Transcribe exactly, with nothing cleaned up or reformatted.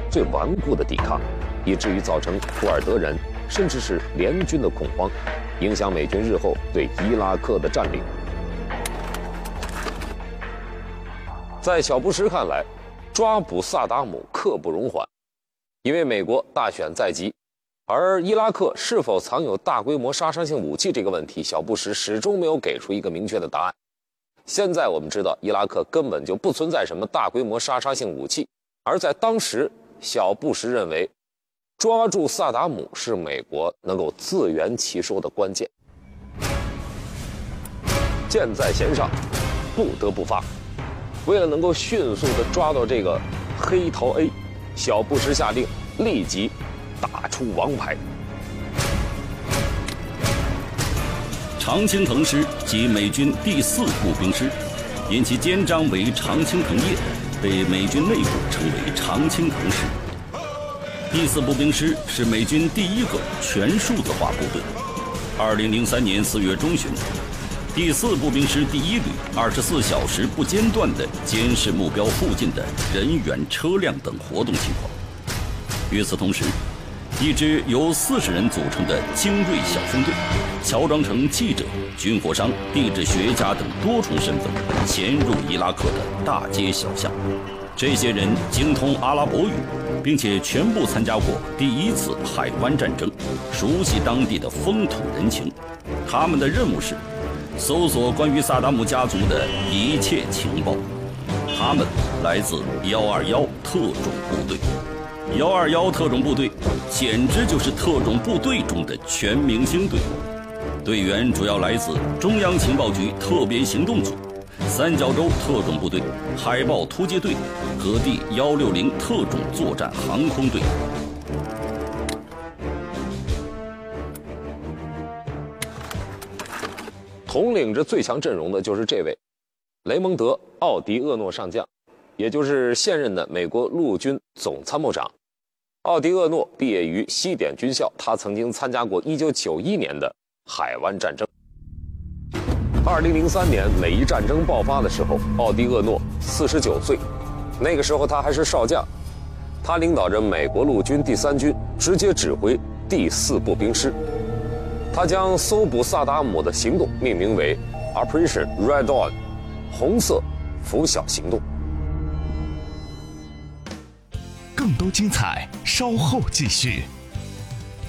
最顽固的抵抗，以至于造成库尔德人甚至是联军的恐慌，影响美军日后对伊拉克的占领。在小布什看来，抓捕萨达姆刻不容缓，因为美国大选在即，而伊拉克是否藏有大规模杀伤性武器这个问题，小布什始终没有给出一个明确的答案。现在我们知道，伊拉克根本就不存在什么大规模杀伤性武器，而在当时，小布什认为，抓住萨达姆是美国能够自圆其说的关键。箭在弦上，不得不发。为了能够迅速地抓到这个黑桃 A， 小布什下令立即打出王牌。 常青藤师即美军第四步兵师，因其肩章为常青藤叶，被美军内部称为常青藤师。第四步兵师是美军第一个全数字化部队。二零零三年四月中旬，第四步兵师第一旅二十四小时不间断地监视目标附近的人员、车辆等活动情况。与此同时，一支由四十人组成的精锐小分队，乔装成记者、军火商、地质学家等多重身份，潜入伊拉克的大街小巷。这些人精通阿拉伯语，并且全部参加过第一次海湾战争，熟悉当地的风土人情。他们的任务是搜索关于萨达姆家族的一切情报。他们来自一二一特种部队。一二一特种部队简直就是特种部队中的全明星队伍，队员主要来自中央情报局特别行动组、三角洲特种部队、海豹突击队和第一六零特种作战航空队。 统领着最强阵容的就是这位雷蒙德·奥迪厄诺上将，也就是现任的美国陆军总参谋长。奥迪厄诺毕业于西点军校，他曾经参加过一九九一年的海湾战争。二零零三年美伊战争爆发的时候，奥迪厄诺四十九岁，那个时候他还是少将，他领导着美国陆军第三军，直接指挥第四步兵师。他将搜捕萨达姆的行动命名为 Operation Red Dawn， 红色拂晓行动。 更多精彩，稍后继续。